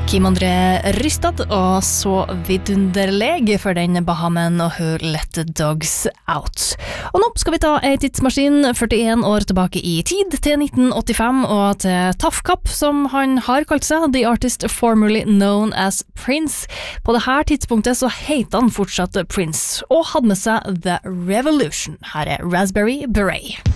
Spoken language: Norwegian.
Kim André Rystad, og så vidunderlig for den Bahamen og hør Let the Dogs Out. Og nå skal vi ta en tidsmaskin 41 år tilbake i tid, til 1985, og til Tafkap, som han har kalt seg, the artist formerly known as Prince. På det her tidspunktet så heter han fortsatt Prince, og hadde med seg The Revolution. Her er Raspberry Beret.